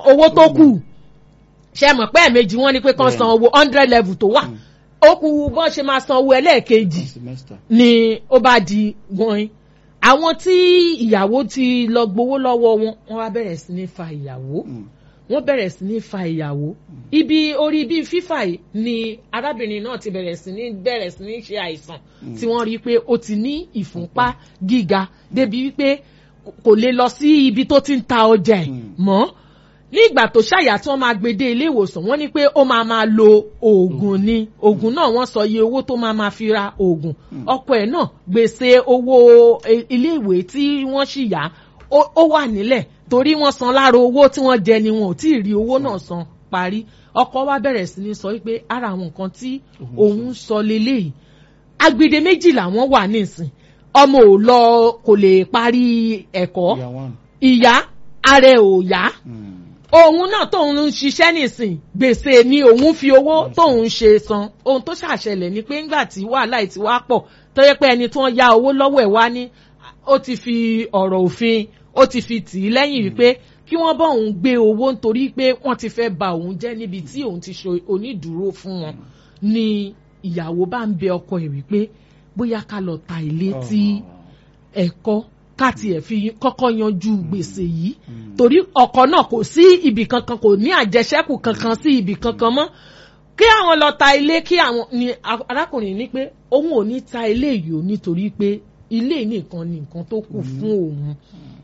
owó tó kù ṣe mọ̀ pé ẹ̀ẹ̀mejì wọ́n ní pé kán san owó 100 level tó wà ó kù bọ́n ṣe máa san owó ẹlẹ́ẹ̀kejì ni ó bá di gbọ̀n àwọn tí ìyàwó ti lọ gbowó lọ́wọ́ wọn wá bẹ̀rẹ̀ sí ní fa ìyàwó wọ́n bẹ̀rẹ̀ sí ní fa ìyàwó ibi orí bíi fífà yìí ni arábìnrin náà ti bẹ̀rẹ̀ sí ní ṣe àìsàn tí wọ́n rí pé ó ti ní ìfúnpá gíga débi wípé kò lè lọ sí ibi tó ti ń ta ọjà ẹ̀ mọ́ ní ìgbà tó ṣàyà tí wọ́n máa gbé dé ilé ìwòsàn wọ́n ní pé ó máa lo oògùn ni oògùn náà wọ́n sọ iye owó tó máa fi ra oògùn ọkọ ẹ̀ náà gbèsè owó ilé ìwé tí wọ́n sì yá ó wà nílẹ̀ torí wọ́n san lára owó tí wọ́n jẹ ni wọn ò tí ì rí owó náà san parí ọkọ wa bẹ̀rẹ̀ sí ní sọ wípé ara àwọn nǹkan tí òun sọ leléyìí agbede méjì làwọn wà nísìn ọmọ ò lọ kò lè parí ẹ̀kọ́ ìyá ara ẹ̀ ò yá òun náà tóun ń ṣiṣẹ́ nísìn gbèsè ni òun fi owó tóun ṣe san ohun tó ṣàṣẹlẹ̀ ni pé ńgbà tí wàhálà ì ti wá pọ̀ tó yẹ pé ẹni tí wọ́n ya owó lọ́wọ́ ẹ̀ wá ní ó ti fi ọ̀rọ̀ òfin ó ti fi tì í lẹ́yìn wípé kí wọ́n bá òun gbé owó nítorí pé wọ́n ti fẹ́ ba òun jẹ́ níbi tí òun ti ṣe onídùúró fún wọn ni ìyàwó bá ń bẹ ọkọ ẹ̀ wípé bóyá ká lọ ta ilé tí ẹ̀kọ́ ká tiẹ̀ fi kọ́kọ́ yanjú gbèsè yìí torí ọkọ náà kò sí ibì kankan kò ní àjẹṣẹ́kù kankan sí ibì kankan mọ́ kí àwọn lọ ta ilé kí àwọn ni arákùnrin ní pé òun ò ní ta ilé yìí ò nítorí pé ilé nìkan ni nǹkan tó kù fún òun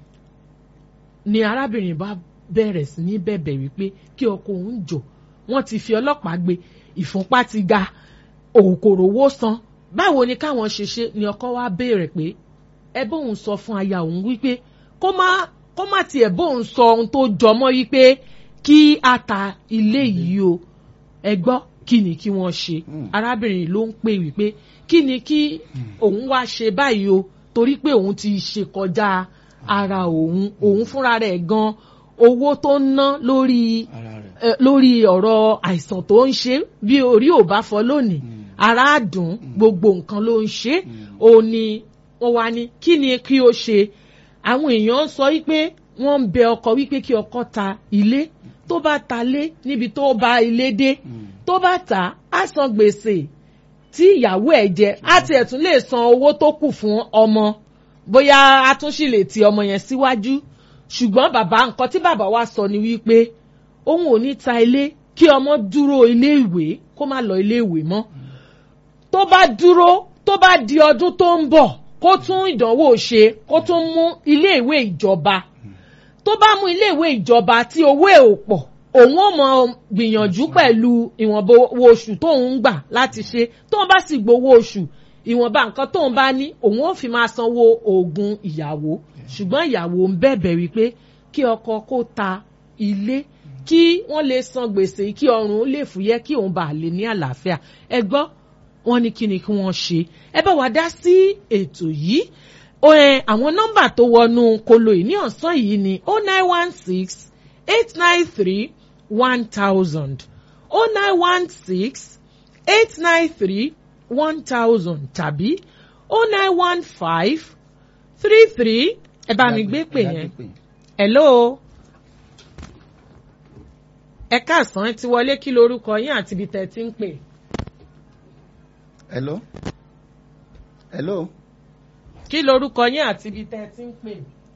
ni arábìnrin bá bẹ̀rẹ̀ sí ní bẹ̀bẹ̀ wípé kí ọkọ òun jọ wọ́n ti fi ọlọ́pàá gbé ìfúnpá ti ga òkòrò owó san báwo ni káwọn ṣe ni ọkọ wa béèrè pé ẹ bóun sọ fún aya òun wípé kó má tiẹ̀ bóun sọ ohun tó jọmọ́ wípé kí a ta ilé yìí o ẹ gbọ́ kí ni kí wọ́n ṣe arábìnrin ló ń pè wípé kí ni kí òun wá ṣe báyìí o torí pé òun ti ṣe kọjá ara òun fúnra rẹ̀ gan owó tó ń ná lórí ọ̀rọ̀ àìsàn tó ń ṣe bí orí ò bá fọ́ lónìí ara àdùn gbogbo nǹkan ló ń ṣe ó ní wọ́n wá ní kí ni kí ó ṣe àwọn èèyàn sọ wípé wọ́n ń bẹ ọkọ wípé kí ọkọ ta ilé tó bá ta lé níbi tó bá ilé dé tó bá ta á san gbèsè tí ìyàwó ẹ̀ jẹ á tiẹ̀ tún lè san owó tó kù fún ọmọ bóyá a tún sì lè ti ọmọ yẹn síwájú ṣùgbọ́n nǹkan tí bàbá wa sọ ni wípé òun ò ní ta ilé kí ọmọ dúró ilé ìwé kó má lọ ilé ìwé mọ́ tó bá dúró tó bá di ọdún tó ń bọ̀ kó tún ìdánwò ṣe kó tún mú ilé ìwé ìjọba tó bá mú ilé ìwé ìjọba tí owó ẹ̀ ò pọ̀ òun ò mọ gbìyànjú pẹ̀lú ìwọ̀nba owó oṣù tóun ń gbà láti ṣe tóun bá sì gbowó oṣù ìwọ̀nba nǹkan tóun bá ní òun ò fi máa sanwó oògùn ìyàwó ṣùgbọ́n ìyàwó ń bẹ̀bẹ̀ wípé kí ọkọ kó ta ilé kí wọ́n lè san gbèsè kí ọrùn lè fúyẹ́ kí òun bá lè ní àlàáfíà ẹ gbọ́ wọ́n ní kí ni kí wọ́n ṣe ẹ bá wa dá sí ètò yìí àwọn nọ́mbà tó wọnú kolo yìí ní ọ̀sán yìí ni 0916 893 1000 0916 893 1000 tàbí 0915 33 ẹ bá mi gbé pè yẹn hello ẹ káàsán ẹ ti wọlé kí lorúkọ yín àti ibi tẹ́ ti ń pè. hello hello. kí lorúkọ yín àti ibi tẹ́ ti ń pè.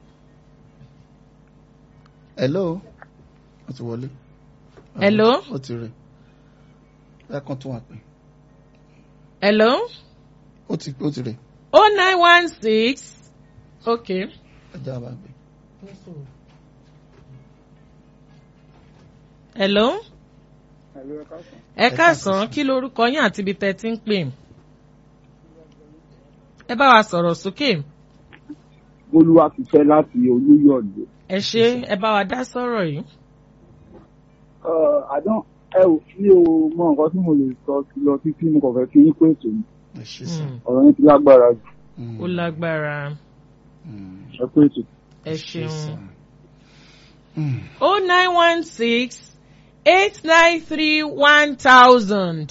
hello ó ti wọlé. hello ó ti rẹ̀ ẹ kàn tún wà pé. hello. ó ti rẹ̀. 0916 okay. ẹ já bá gbé. hello. ẹ káàsán kí lorúkọ yín àti ibi tẹ́ ti ń pè. ẹ bá wa sọ̀rọ̀ sókè. Olúwa ti fẹ́ láti Olúyọ̀lé. ẹ ṣé ẹ bá wa dá sọ̀rọ̀ yìí. mi ò mọ nǹkan tí mo lè sọ sí lọ títí mo kàn fẹ́ kí yín pé ètò yìí. ọ̀rọ̀ yín ti lágbára jù. ó lágbára. ẹ pé ètò. ẹ ṣeun. 0916 893 1000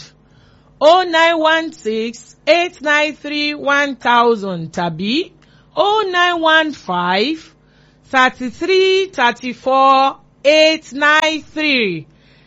0916 893 1000 tàbí 0915 33 34 893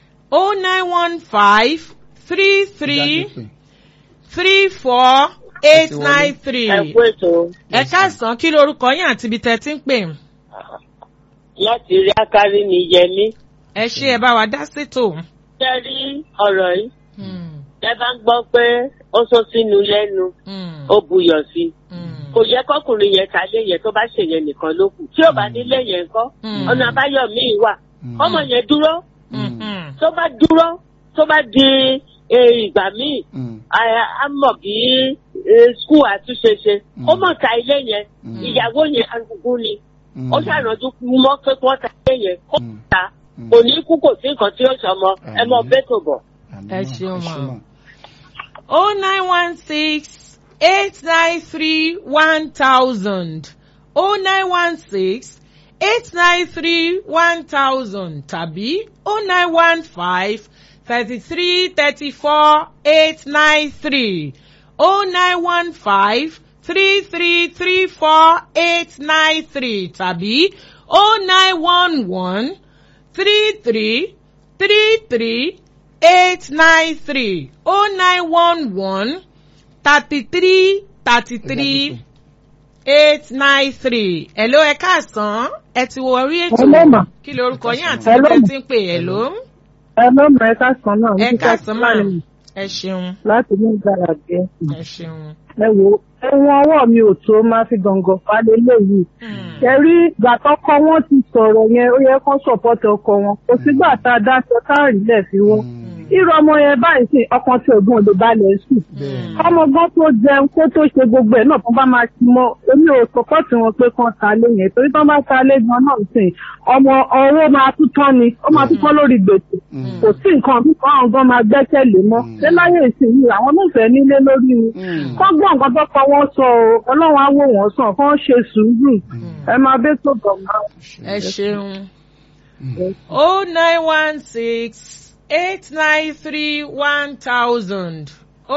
0915 33 34 893. Ẹ káàsán, kí lorúkọ yín àti ibi tẹ́ ti ń pè? Láti rí Akari ní Yẹmí. Ẹ ṣé, ẹ bá wa dá sétò. Ṣé rí ọ̀rọ̀ yìí? Ẹ bá ń gbọ́ pé ó sọ sínú lẹ́nu, ó buyọ̀ sí. Kò yẹ kọkùnrin yẹn ta lé yẹn tó bá ṣe yẹn nìkan ló kù. Tí ò bá nílé yẹn kọ́, ọ̀nà àbáyọ míì wà. Ọmọ yẹn dúró. Tó bá dúró, tó bá di ìgbà míì, a mọ̀ bí skul àtúnṣe ṣe. Ó mọ̀ ta ilé yẹn, ìyàwó yẹn agbègbè ni. Ó ṣàrànjú mọ́ pé wọ́n ta ilé yẹn, ó ta. Kò ní kú, kò sí nǹkan tí ó sọmọ, ẹ mọ bẹ́tò bọ̀. Ẹ ṣeun mọ́. 0916 893 1000 0916 893 1000 tàbí 0915 33 34 893 0915 33 34 893 tàbí 0911 33 33 893 0911 33 33 893. Hello, ẹ káàsán, ẹ ti wọ orí ètò. Kí lorúkọ yín àti ẹ ti ń pè? Hello. Hello, ẹ káàsán náà. Ẹ káàsán máa. Ẹ ṣeun. Láti ní ìgbàlá jẹ. Ẹ ṣeun. Ẹ wo ẹ̀wọ̀n ọwọ́ mi ò tó máa fi gàngàn falẹ̀ léyìí. Ẹ rí ìgbà tọkọ wọn ti sọ̀rọ̀ yẹn, ó yẹ kán sọ̀pọ̀tì ọkọ wọn. Kò sígbà tá a dáṣọ táàrí lẹ̀ fi wọ́n. Irú ọmọ yẹn báyìí sí ọkàn tí ògùn òde balẹ̀ sùn. Ọmọ gan tó jẹun kó tó ṣe gbogbo ẹ̀ náà tó bá máa ti mọ́. Èmi ò sọ̀pọ̀tì wọn pé kán ta lé yẹn. Torí tán bá ta lé gan náà sìn. Ọmọ ọwọ́ máa tún tán ni. Ó máa tún tán lórí gbèsè. Kò sí nǹkan bí káwọn gan máa gbẹ́sẹ̀ lé mọ́. Ṣé láyé ìsinyìí àwọn náà fẹ́ nílé lórí ni? Kán gbọ́ nǹkan tó kọ wọ́n sọ o. Ọlọ́run á wò wọ́n sàn. Kán ṣe sùúrù. Ẹ máa bẹ́ tó bọ̀ máa. Ẹ ṣeun. 0916 893 1000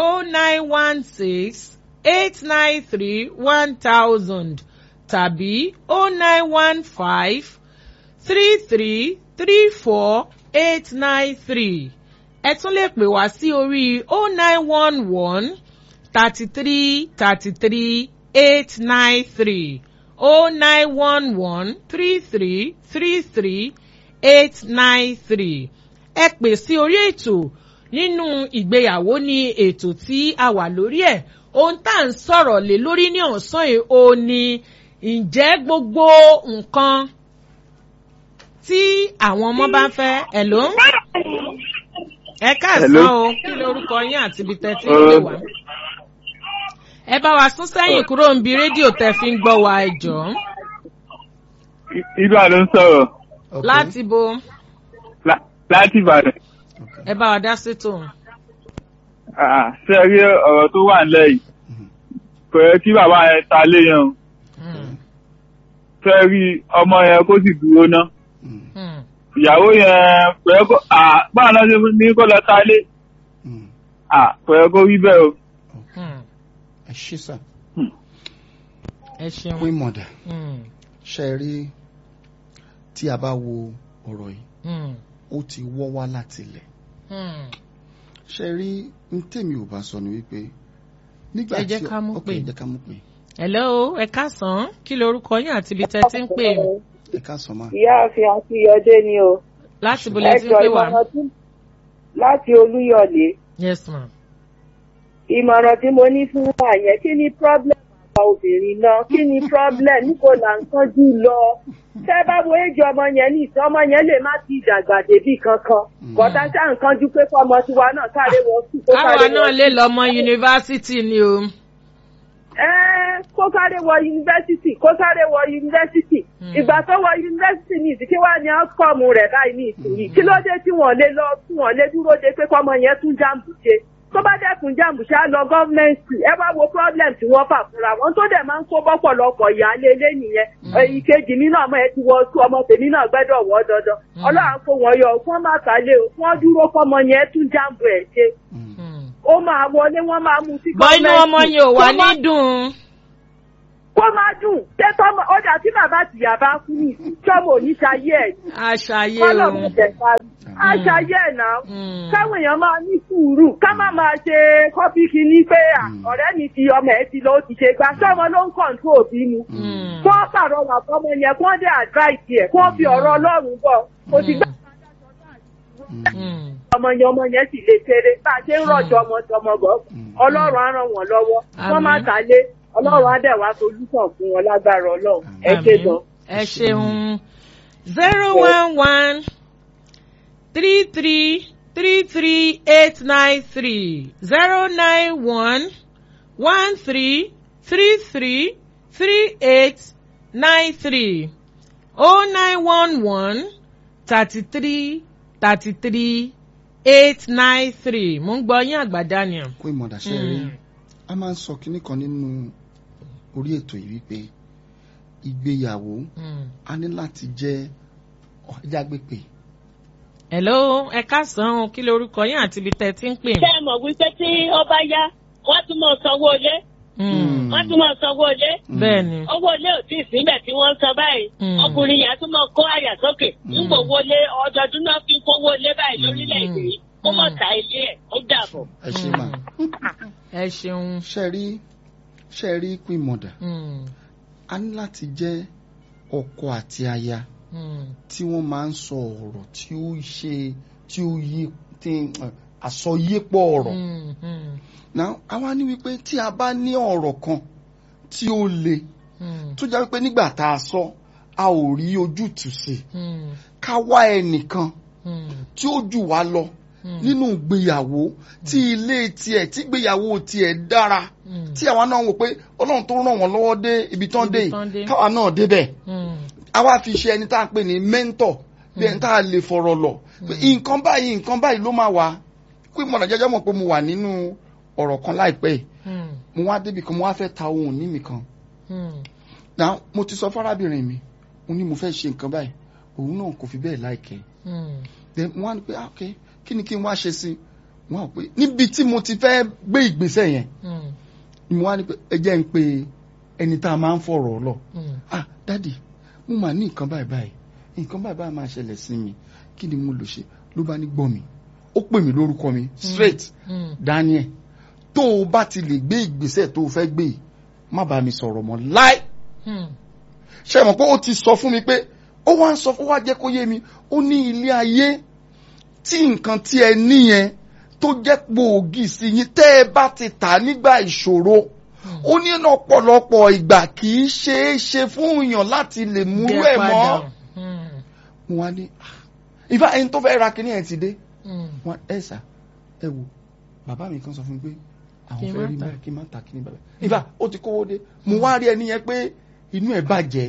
0916 893 1000 tàbí 0915 33 34 893. Ẹ tún lè pè wá sí orí 0911 33 33 893 0911 33 33 893. Ẹ pè sí orí ètò nínú ìgbéyàwó ní ètò tí a wà lórí ẹ̀. Ohun tá à ń sọ̀rọ̀ lé lórí ní ọ̀sán yìí ó ní ǹjẹ́ gbogbo nǹkan tí àwọn ọmọ bá ń fẹ́. Hello? Ẹ káàsán o, kí lorúkọ yín àti ibi tẹ́ tí ń pè wá? Ẹ bá wa sún sẹ́yìn kúrò níbi rédíò tẹ́ fi ń gbọ́ wa ẹ jọ̀ọ́. Ìgbà ló ń sọ̀rọ̀. Láti bo? Láti Ìbàdàn. Ẹ bá wa dá sétò. Ṣé ẹ rí ọ̀rọ̀ tó wà nílẹ̀ yìí? Kò yẹ kí bàbá yẹn ta lé yẹn o. Ṣé ẹ rí ọmọ yẹn kó sì dúró ná? Ìyàwó yẹn kò yẹ kó báwọn náà ṣe ní kó lọ ta lé. Kò yẹ kó rí bẹ́ẹ̀ o. Ẹ ṣí sà. Ẹ ṣeun. Pín mọ̀dà. Ṣé ẹ rí tí a bá wo ọ̀rọ̀ yìí? Ó ti wọ́ wá láti ilẹ̀. Ṣé rí n tèmi ò bá sọ ni wípé nígbà tí ẹ jẹ́ ká mú pé. ẹ jẹ́ ká mú pé. Hello, ẹ káàsán, kí lorúkọ yín àti ibi tẹ́ tí ń pè? Ẹ káàsán máa. Ìyá àfi àti Yọdé ni o. Láti bolẹ̀ tí ń pè wá? Láti Olúyọ̀lé. Yes ma. Ìmọ̀ràn tí mo ní fún wa yẹn, kí ni problem àwọn obìnrin náà? Kí ni problem? Níbo là ń kánjú lọ? Tẹ́ bá wo èjì ọmọ yẹn ní ìtàn ọmọ yẹn lè má ti dàgbà débì kankan. Kọ̀tà ṣáà ń kánjú pé fọmọ tiwa náà sáré wọ sùn. Àwa náà lè lọ mọ yunifásítì ni o. Kó sáré wọ yunifásítì, kó sáré wọ yunifásítì. Ìgbà tó wọ yunifásítì ní ìsìnkí wá ní outcome rẹ̀ báyìí ní ìsinyìí. Kí ló dé tí wọ́n lé lọ, tí wọ́n lé dúró de pé kọ́mọ yẹn tún jáàmù ṣe? Tó bá dẹ́kun jáàmù ṣá lọ gọ́ọ̀mẹ̀ntì, ẹ wá wo problem tí wọ́n fà fúnra wọn tó dẹ̀ máa ń kó bọ́pọ̀lọpọ̀ ìyáálé ilé nìyẹn. Ìkejì mi náà ẹ ti wọ sú ọmọ tèmi náà gbẹ́dọ̀ wọ́ dandan. Ọlọ́run kó wọn yọ, fún máa tàlé o, fún dúró fọmọ yẹn tún jáàmù ẹ̀ ṣe. Ó máa wọlé, wọ́n máa mú sí gọ́ọ̀mẹ̀ntì. Bọ́ inú ọmọ yẹn ò wá ní dùn. kó má dùn ṣé tọmọ ọjà tí bàbá tìyá bá kú ní tọmọ oníṣayé ẹ̀ àṣàyè kọ́nà òun. kò tẹ̀ parí àṣàyè ẹ̀ náà káwọn èèyàn máa ní sùúrù ká má máa ṣe kọ́bí kínní pé ọ̀rẹ́ mi ti ọmọ ẹ̀ ti lọ ó ti ṣe gbà sọ́mọ ló ń kọ̀ǹtó òbí mu kó pàrọwà fọmọ yẹn kó dé àdráìtì ẹ̀ kó fi ọ̀rọ̀ ọlọ́run bọ̀ kò sì gbà ọmọ yẹn sì lè kéré bá a ṣe ń rọ̀jò ọmọ bọ̀ ọlọ́run á ràn wọ́n lọ́wọ́ wọ́n má ta lé ọlọ́run á dẹ̀ wá solúsàn fún wọn lágbára ọlọ́run ẹ ṣe gan. ẹ ṣeun 011 33 33 893 091 13 33 3893 0911 33 33 893 mo ń gbọ́ yín àgbà Daniel. kó ìmọ̀dà ṣe rí a máa ń sọ kinní kan nínú orí ètò yìí wípé ìgbéyàwó a ní láti jẹ́ ọ̀jágbépè. hello ẹ káàsán kí lorúkọ yín àti ibi tẹ́ ti ń pè. ṣé ẹ mọ̀ wípé tí ó bá yá wọ́n tún mọ̀ sanwó ilé wọ́n tún mọ̀ sanwó ilé bẹ́ẹ̀ni owó ilé ò tí ì síbẹ̀ tí wọ́n ń san báyìí ọkùnrin yẹn tún mọ̀ kó àyà sókè nígbà owó ilé ọdọọdún náà fi kówó ilé báyìí lórílẹ̀‐èdè yìí ó mọ̀ ta ilé ẹ̀ ó dàbọ̀. ẹ ṣe máa ẹ ṣeun. ṣe rí pín mọ̀dà a ní láti jẹ́ ọkọ àti aya tí wọ́n máa ń sọ ọ̀rọ̀ tí ó yí àsọyépọ̀ ọ̀rọ̀ náà àwa ní wípé tí a bá ní ọ̀rọ̀ kan tí ó le tó jẹ́ wípé nígbà tá a sọ a ò rí ojútùú sí ká wá ẹnìkan tí ó jù wá lọ nínú ìgbéyàwó tí ilé tiẹ̀ tí ìgbéyàwó tiẹ̀ dára tí àwa náà wò pé ọlọ́run tó ràn wọ́n lọ́wọ́ dé ibi tán dé yìí káwa náà débẹ̀ àwa fi ṣe ẹni tá a pè ní mẹ́ńtọ̀ bí ẹni tá a lè fọ̀rọ̀ lọ nǹkan báyìí ló máa wà kó ìmọ̀nà jẹ́jẹ́ mọ̀ pé mo wà nínú ọ̀rọ̀ kan láìpẹ́ yìí mo wá débi kan mo wá fẹ́ ta ohun ní mi kan náà mo ti sọ fárábìnrin mi mo ní mo fẹ́ ṣe nǹkan báyìí òun náà kò fi bẹ́ẹ̀ láìkẹ́ mo wá ní pé okay kí ni kí n wá ṣe sí wọn pé níbi tí mo ti fẹ́ gbé ìgbésẹ̀ yẹn ni mo wá ní pé ẹ jẹ́ ń pe ẹni tá a máa ń fọ̀rọ̀ lọ dádì mo máa ní nǹkan báyìí nǹkan báyìí máa ṣẹlẹ̀ sí mi kí ni mo lò ṣe ló bá ní gbọ́ mi ó pè mí lórúkọ mi straight Daniel tó o bá ti lè gbé ìgbésẹ̀ tó o fẹ́ gbé yìí má bá mi sọ̀rọ̀ mọ́ láì ṣe mọ̀ pé ó ti sọ fún mi pé ó wá ń sọ fún wa jẹ́ kó yé mi ó ní ilé ayé tí nǹkan tí ẹ níyẹn tó jẹ́ gbòógì sí yín tẹ́ ẹ bá ti tà nígbà ìṣòro ó ní ọ̀pọ̀lọpọ̀ ìgbà kì í ṣeé ṣe fún èèyàn láti lè múrú ẹ̀ mọ́. mo wá ní ìfà ẹni tó fẹ́ ra kíní ẹ̀ ti dé wọn ẹ sà ẹ wò bàbá mi kan sọ fún mi pé àwọn fẹ́ rí mi kí n má ta kíní bàbá ìfà ó ti kówó dé mo wá rí ẹni yẹn pé inú ẹ̀ bàjẹ́.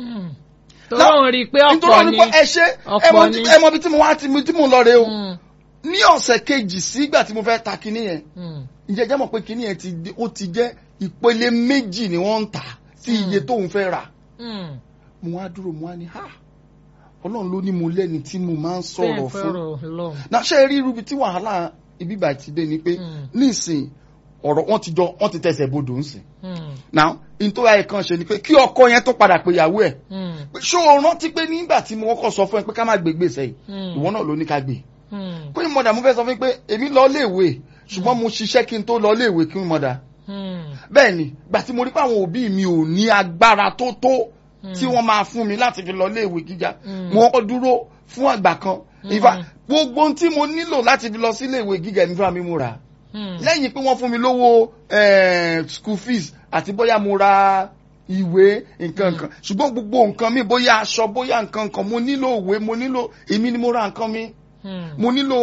tó ń rí i pé ọ̀pọ̀ ni ẹ ṣe ẹ mọ bí tí mo wá tí mo lọ rè o ní ọ̀sẹ̀ kejì sígbà tí mo fẹ́ ta kíní yẹn ǹjẹ́ jẹ́ mọ̀ pé kíní yẹn ó ti jẹ́ ìpele méjì ni wọ́n ń tà sí iye tóun fẹ́ rà mo wá dúró mo wá ní ọlọ́run ló ní mo lẹ́ni tí mo máa ń sọ̀rọ̀ fún náà ṣe rí irúbi tí wàhálà ibíbà ti dé ni pé nísìn ọ̀rọ̀ wọ́n ti tẹ̀sẹ̀ bodò ń sìn now nítorí ayé kan ṣe ni pé kí ọkọ yẹn tó padà pé ìyàwó ẹ̀ ṣó o rántí pé nígbà tí mo kọ́kọ́ sọ fún ẹ pé ká má gbé gbèsè yìí ìwọ náà ló ní ká gbé pé mọ̀dà mo fẹ́ sọ fún pé èmi lọ léèwé ṣùgbọ́n mo ṣiṣẹ́ kí n tó lọ léèwé kí n mọ̀dà bẹ́ẹ̀ ni gbà tí mo rí pé àwọn òbí mi ò ní agbára tó tí wọ́n máa fún mi láti fi lọ léèwé gíga mo kọ́kọ́ dúró fún àgbà kan ìfà gbogbo tí mo nílò láti fi lọ sí léèwé gíga nífà mi mo rà lẹ́yìn pé wọ́n fún mi lówó school fees àti bóyá mo ra ìwé nǹkan kan ṣùgbọ́n gbogbo nǹkan mi bóyá aṣọ bóyá nǹkan kan mo nílò ìwé mo nílò èmi ni mo ra nǹkan mi mo nílò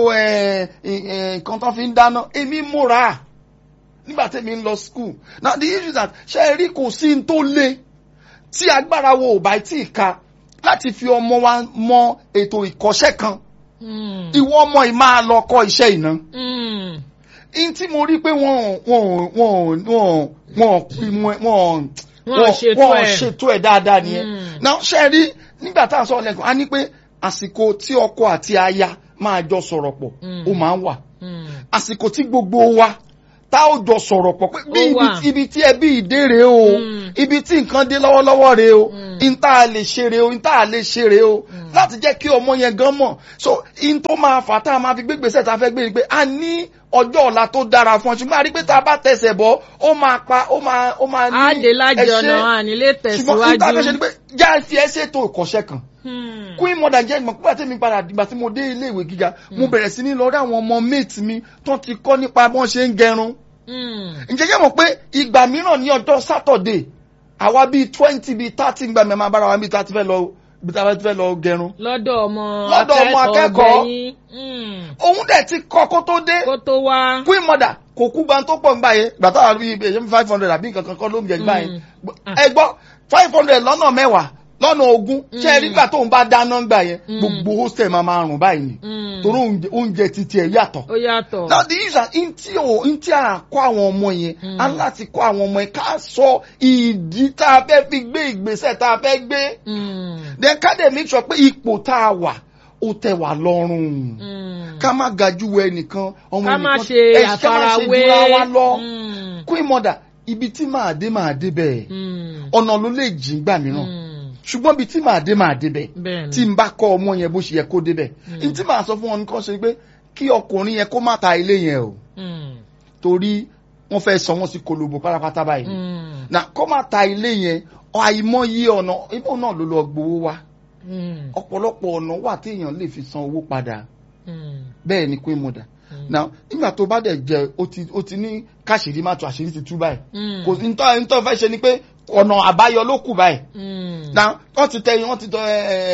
nǹkan tó fi ń dáná èmi mo rà nígbà tí mi ń lọ school now the issue is that ṣe é rí kò sí n tó le tí agbára wo ò bá tí ì ka láti fi ọmọ wa mọ ètò ìkọ́ṣẹ́ kan ìwọ ọmọ yìí máa lọ kọ́ iṣẹ́ iná in tí mo rí pé wọ́n ṣètò ẹ̀ dáadáa nìyẹn now ṣe é rí nígbà tá à ń sọ lẹ́kọ̀ọ́ a ní pé àsìkò tí ọkọ àti aya máa jọ sọ̀rọ̀ pọ̀ ó máa ń wà àsìkò tí gbogbo wa tá ò jọ sọ̀rọ̀ pọ̀ pé bí ibi tí ẹbí ìdérè o ibi tí nǹkan dé lọ́wọ́lọ́wọ́ rè o in tá a lè ṣe rè o in tá a lè ṣe rè o láti jẹ́ kí ọmọ yẹn gan mọ̀ so in tó máa fà tá a máa fi gbégbèsè tá a fẹ́ gbé ni pé a ní ọjọ́ ọ̀la tó dára fún ọ ṣùgbọ́n a rí pé tá a bá tẹsẹ̀ bọ̀ ó máa ní àdèlájọ náà ànílé tẹ̀síwájú ṣùgbọ́n ìta fẹ́ ṣe ni pé já fi ẹsẹ̀ tó ìkọ̀ṣẹ́ kan queen mother jẹ́ ìgbọ̀n pípa tí mi padà dìgbà tí mo dé ilé ìwé gíga mo bẹ̀rẹ̀ sí ní lọ rí àwọn ọmọ mate mi tó ti kọ́ nípa bọ́n ṣe ń gẹrun ǹjẹ́ jẹ́ mọ̀ pé ìgbà mìíràn ní ọjọ́ Saturday àwa bíi 20 bíi 30 gbà mí máa bára wa bíi 30 fẹ́ lọ gẹrun lọ́dọ̀ ọmọ akẹ́kọ̀ọ́ òun dẹ̀ ti kọ́ kó tó dé queen mother kò kú gbà tó pọ̀ nígbà yẹn gbà táwa bíi 500 àbí nǹkan kan ló ń jẹ nígbà yẹn ẹ gbọ́ 500 lọ́nà 10 lọ́nà 20 ṣe nígbà tó ń bá dáná gbà yẹn gbogbo hostel máa rùn báyìí ni torí oúnjẹ títí ẹ̀ yàtọ̀. ó yàtọ̀. now the reason ntí à kọ́ àwọn ọmọ yẹn á láti kọ́ àwọn ọmọ yẹn ká sọ ìdí tá a fẹ́ fi gbé ìgbésẹ̀ tá a fẹ́ gbé then ká dẹ̀ make sure pé ipò tá a wà ó tẹ́ wa lọ́rùn ká má ga jù ẹnìkan ọmọ ẹnìkan ká má ṣe àfarawé wa lọ queen mother ibi tí máa dé bẹ́ẹ̀ ọ̀nà ló lè jìn gbà mìíràn ṣùgbọ́n bí tí màá dé bẹ́ẹ̀ tí n bá kọ́ ọmọ yẹn bó ṣe yẹ kó débẹ̀ n tí màá sọ fún wọn nǹkan ṣe pé kí ọkùnrin yẹn kó má ta ilé yẹn o torí wọ́n fẹ́ sọ wọ́n sí kolobo pátápátá báyìí na kó má ta ilé yẹn àìmọye ọ̀nà ibò náà ló lọ gbowó wá ọ̀pọ̀lọpọ̀ ọ̀nà wà téèyàn lè fi san owó padà bẹ́ẹ̀ ni queen mother now nígbà tó bá dẹ̀ jẹ́ o ti ní káṣírí má tó àṣírí ti tú báyìí kò ní tó fẹ́ ṣe ni pé ọ̀nà àbáyọ ló kù báyìí now wọ́n ti tẹ̀yìn wọ́n ti tọ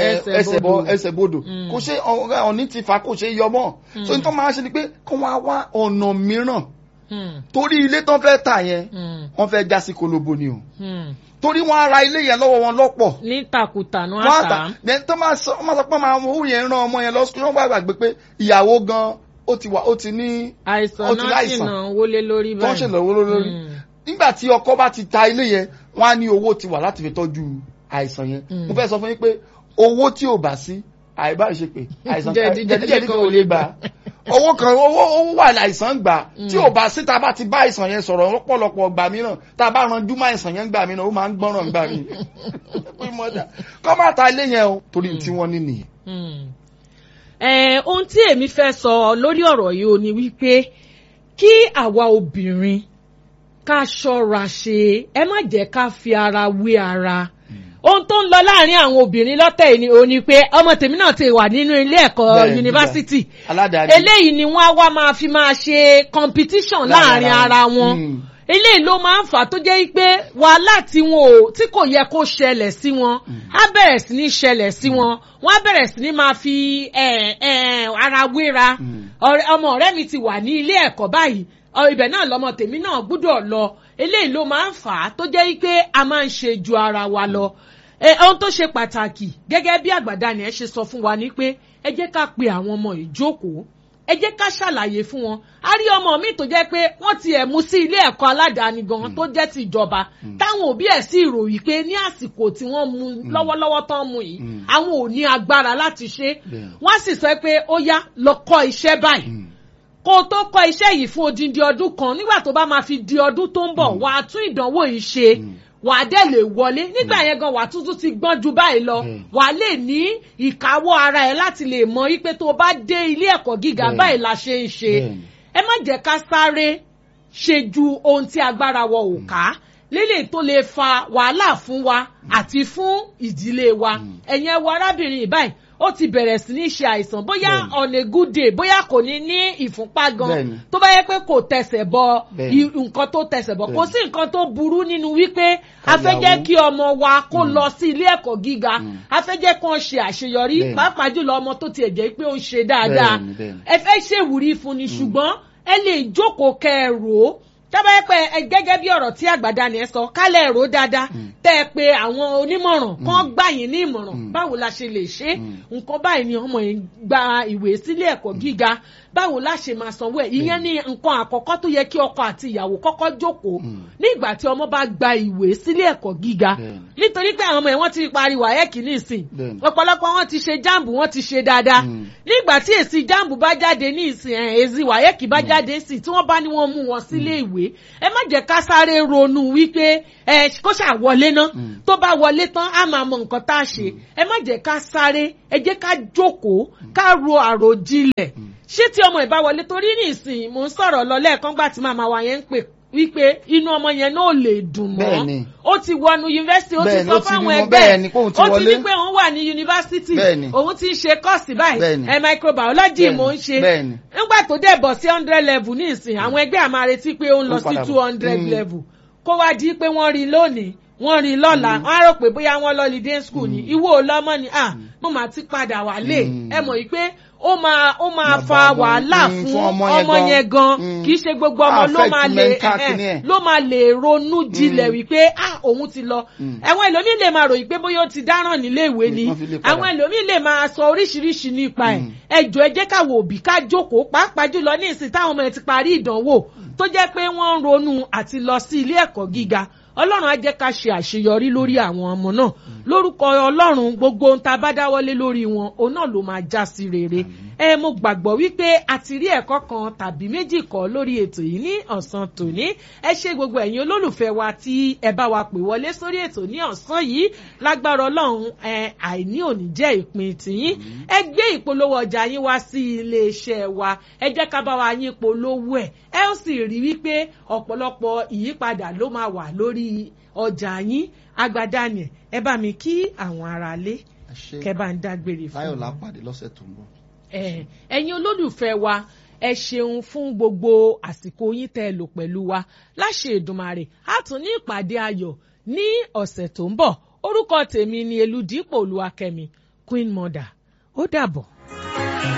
ẹsẹ̀ bodò kò ṣe ọ̀ní ti fà kò ṣe yọ mọ́ so ní tó máa ṣe ni pé kí wọ́n á wá ọ̀nà mìíràn torí ilé tó fẹ́ tà yẹn wọ́n fẹ́ já sí kolobo ni o torí wọ́n á ra ilé yẹn lọ́wọ́ wọn lọ́pọ̀ ní takùtà ní wọ́n tà then tó máa sọ pé máa owó yẹn rán ọmọ yẹn lọ sí wọ́n gbàgbé pé ìyàwó gan ó ti ní àìsàn náà sì náà wọlé lórí báyìí tó ń ṣe lọ́wọ́ lórí nígbà tí ọkọ bá ti ta ilé yẹn wọ́n á ní owó ti wà láti fi tọ́jú àìsàn yẹn mo fẹ́ sọ fún yín pé owó tí ò bá sí àìbá ṣe pé àìsàn jẹ̀díjẹ̀dí kan ò lè gbà owó wà láìsàn gbà tí ò bá sí tá a bá ti bá àìsàn yẹn sọ̀rọ̀ lọ́pọ̀lọpọ̀ gbà mìíràn tá a bá ranjú mọ́ àìsàn yẹn gbà mìíràn ó máa ń gbọ́ràn gbà mí kọ́ máa ta ilé yẹn o torí tí wọ́n ní nìyẹn. ohun tí èmi fẹ́ sọ lórí ọ̀rọ̀ yìí ò ní wípé kí àwa obìnrin ká ṣọ́ra ṣe ẹ má jẹ́ ká fi ara wé ara ohun tó ń lọ láàrin àwọn obìnrin lọ́tẹ̀ yìí ò ní pé ọmọ tèmi náà ti wà nínú ilé ẹ̀kọ́ yunifásitì eléyìí ni wọ́n á wá máa fi máa ṣe competition láàrin ara wọn eléyìí ló máa ń fà tó jẹ́ pé wàhálà tí kò yẹ kó ṣẹlẹ̀ sí wọn á bẹ̀rẹ̀ sí ní ṣẹlẹ̀ sí wọn wọ́n á bẹ̀rẹ̀ sí ní máa fi ara wéra ọmọ ọ̀rẹ́ mi ti wà ní ilé ẹ̀kọ́ báyìí ibẹ̀ náà lọmọ tèmi náà gbúdọ̀ lọ eléyìí ló máa ń fà á tó jẹ́ pé a máa ń ṣe ju ara wa lọ ohun tó ṣe pàtàkì gẹ́gẹ́ bí àgbàdá ni ẹ ṣe sọ fún wa ni pé ẹ jẹ́ ká pe àwọn ọmọ ìjókòó ẹ jẹ́ ká ṣàlàyé fún wọn a rí ọmọ mi tó jẹ́ pé wọ́n ti ẹ̀ mú sí ilé ẹ̀kọ́ aládàáni gan tó jẹ́ ti ìjọba táwọn òbí ẹ̀ sì ròyìn pé ní àsìkò tí wọ́n mú lọ́wọ́lọ́wọ́ tán mú yìí àwọn ò ní agbára láti ṣe wọ́n sì sọ pé ó yá lọ kọ́ iṣẹ́ báyìí kó o tó kọ́ iṣẹ́ yìí fún odindi ọdún kan nígbà tó bá máa fi di ọdún tó ń bọ̀ wà á tún ìdánwò yìí ṣe wà á dẹ̀ lè wọlé nígbà yẹn gan wà á tuntun ti gbọ́n ju báyìí lọ wà á lè ní ìkáwọ́ ara ẹ̀ láti lè mọ wípé tó bá dé ilé ẹ̀kọ́ gíga báyìí la ṣe ń ṣe ẹ má jẹ́ ká sáré ṣe ju ohun tí agbára wọ ò ká lélẹ̀ tó lè fa wàhálà fún wa àti fún ìdílé wa ẹ̀yin ẹ wo arábìnrin báyìí ó ti bẹ̀rẹ̀ sí ní ṣe àìsàn bóyá on a good day bóyá kò ní ní ìfúnpá gan tó bá yẹ pé kò tẹsẹ̀ bọ nǹkan tó tẹsẹ̀ bọ kò sí nǹkan tó burú nínú wípé a fẹ́ jẹ́ kí ọmọ wa kó lọ sí ilé ẹ̀kọ́ gíga a fẹ́ jẹ́ kó ṣe àṣeyọrí pàápàá jùlọ ọmọ tó tiẹ̀ jẹ́ pé ó ń ṣe dáadáa ẹ fẹ́ ṣèwúrí fún ni ṣùgbọ́n ẹ lè jókòó kẹrò tábà pé gẹ́gẹ́ bí ọ̀rọ̀ tí àgbàdá ni ẹ sọ kálẹ̀ ẹ̀rọ dáadáa tẹ́ ẹ pé àwọn onímọ̀ràn kan gbà yín ní ìmọ̀ràn báwo la ṣe lè ṣe nǹkan báyìí ni ọmọ yẹn gba ìwé sílé ẹ̀kọ́ gíga báwo la ṣe máa sanwó ẹ̀ ìyẹn ní nǹkan àkọ́kọ́ tó yẹ kí ọkọ àti ìyàwó kọ́kọ́ jókòó nígbà tí ọmọ bá gba ìwé sílé ẹ̀kọ́ gíga nítorí pé àwọn ọmọ yẹn wọ́n ti parí wáyẹ́kì nísìn ọ̀pọ̀lọpọ̀ wọn ti ṣe jáàmbù wọ́n ti ṣe dáadáa nígbà tí èsì jáàmbù bá jáde ní ìsìn èsì wáyẹ́kì bá jáde sí tí wọ́n bá ní wọ́n mú wọn sílé ìwé ẹ má jẹ́ ká sáré ronú wípé kó ṣàwọlé ná tó bá wọlé tán á máa mọ nǹkan tá a ṣe ẹ má jẹ́ ká sáré ẹ jẹ́ ká jókòó ká ro àròjinlẹ̀ ṣé tí ọmọ ìbá wọlé torí ní ìsìn mò ń sọ̀rọ̀ lọ lẹ́ẹ̀kan gbà tí màmá wa yẹn ń pè wípé inú ọmọ yẹn náà lè dùn mọ́ ó ti wọnú yunifásitì ó ti sọ fáwọn ẹgbẹ́ ó ti ní pé òun wà ní yunifásitì òun ti ń ṣe kọ́ọ̀sì báyìí microbiology mò ń ṣe nígbà tó dẹ̀ bọ̀ sí 100 level ní ìsìn àwọn ẹgbẹ́ àmà retí pé ó ń lọ sí 200 level kó wá di pé wọ́n rí lónìí wọ́n rí lọ́la wọ́n á rò pé bóyá wọ́n lọ holiday school ni ìwọ ọlọ́mọ ni mo máa ti padà wálé ẹ mọ̀ yìí pé ó máa fa wàhálà fún ọmọ yẹn gan kì í ṣe gbogbo ọmọ ló máa lè ronú jinlẹ̀ wípé òun ti lọ àwọn ẹlòmíín lè máa ròyìn pé bóyá ó ti dáràn nílé ìwé ni àwọn ẹlòmíín lè máa sọ oríṣiríṣi nípa ẹ̀ ẹjọ́ ẹ jẹ́ káwọn òbí ká jókòó pàápàá jùlọ ní ìsìn táwọn ọmọ ẹ ti parí ìdánwò tó jẹ́ pé wọ́n ń ronú àti lọ sí ilé ẹ̀kọ́ gíga ọlọ́run á jẹ́ ká ṣe àṣeyọrí lórí àwọn ọmọ náà lórúkọ ọlọ́run gbogbo ohun tá a bá dáwọ́lé lórí wọn òun náà ló máa já sí rere mo gbàgbọ́ wípé a ti rí ẹ̀kọ́ kan tàbí méjì kọ́ lórí ètò yìí ní ọ̀sán tòní ẹ ṣé gbogbo ẹ̀yin olólùfẹ́ wa tí ẹ bá wa pè wọlé sórí ètò ní ọ̀sán yìí lágbára ọlọ́run àìní òní jẹ́ ìpín tìyín ẹ gbé ìpolówó ọjà yín wá sí iléeṣẹ́ wa ẹ jẹ́ ká bá wa yín polówó ẹ ó sì rí wípé ọ̀pọ̀lọpọ̀ ìyípadà ló máa wà lórí ọjà yín agbada ni ẹ bá mi kí àwọn aráalé kẹ bá ń dágbére fún láyọ̀ lápàdé lọ́sẹ̀ tó ń bọ̀. ẹ̀yin olólùfẹ́ wa ẹ ṣeun fún gbogbo àsìkò yín tẹ́ ẹ lò pẹ̀lú wa láṣẹ Èdùmàrè á tún ní ìpàdé ayọ̀ ní ọ̀sẹ̀ tó ń bọ̀ orúkọ tèmi ni Elúdípò Olúwakẹ́mi Queen Mother ó dàbọ̀.